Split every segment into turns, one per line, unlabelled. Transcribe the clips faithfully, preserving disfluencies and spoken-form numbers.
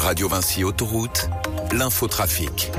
Radio Vinci Autoroute, l'infotrafic.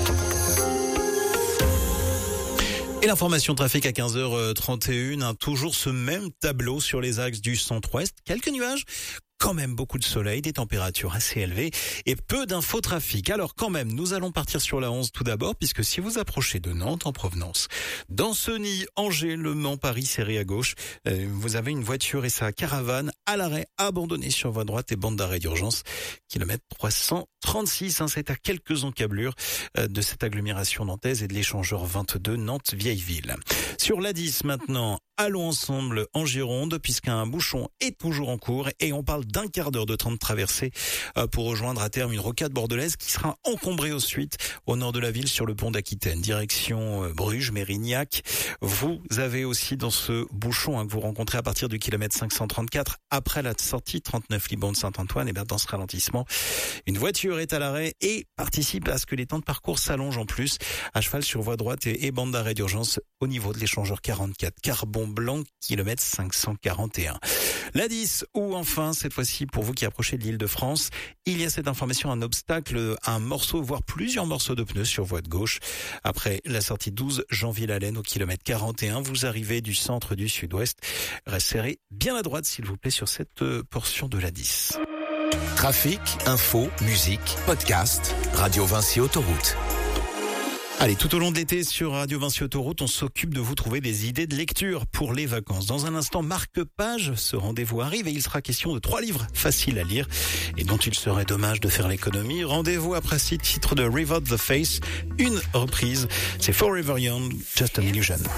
Et l'information trafic à quinze heures trente et une, hein, toujours ce même tableau sur les axes du centre-ouest. Quelques nuages, quand même beaucoup de soleil, des températures assez élevées et peu d'infotrafic. Alors quand même, nous allons partir sur la onze tout d'abord, puisque si vous approchez de Nantes en provenance, d'Ancenis, Angers, Le Mans, Paris, serré à gauche, euh, vous avez une voiture et sa caravane à l'arrêt, abandonnée sur voie droite et bande d'arrêt d'urgence, kilomètre trois cent trente-six. Hein, c'est à quelques encablures euh, de cette agglomération nantaise et de l'échangeur vingt-deux Nantes-Vieilleville. Sur l'A dix maintenant, allons ensemble en Gironde, puisqu'un bouchon est toujours en cours et on parle d'un quart d'heure de temps de traversée pour rejoindre à terme une rocade bordelaise qui sera encombrée ensuite au nord de la ville sur le pont d'Aquitaine, direction Bruges, Mérignac. Vous avez aussi dans ce bouchon hein, que vous rencontrez à partir du kilomètre cinq cent trente-quatre après la sortie trente-neuf Liban de Saint-Antoine, et bien dans ce ralentissement, une voiture est à l'arrêt et participe à ce que les temps de parcours s'allongent en plus, à cheval sur voie droite et, et bande d'arrêt d'urgence au niveau de l'échangeur quarante-quatre Carbon Blanc, kilomètre cinq cent quarante et un. L'A dix, ou enfin, cette fois-ci, pour vous qui approchez de l'Île-de-France, il y a cette information, un obstacle, un morceau, voire plusieurs morceaux de pneus sur voie de gauche. Après la sortie douze Jeanville-Allen au kilomètre quarante et un, vous arrivez du centre du sud-ouest. Restez bien à droite, s'il vous plaît, sur cette portion de l'A dix.
Trafic, info, musique, podcast, Radio Vinci Autoroute.
Allez, tout au long de l'été sur Radio Vinci Autoroute, on s'occupe de vous trouver des idées de lecture pour les vacances. Dans un instant, marque-page, ce rendez-vous arrive et il sera question de trois livres faciles à lire et dont il serait dommage de faire l'économie. Rendez-vous après six titres de Revolt the Face, une reprise. C'est Forever Young, Just an Illusion.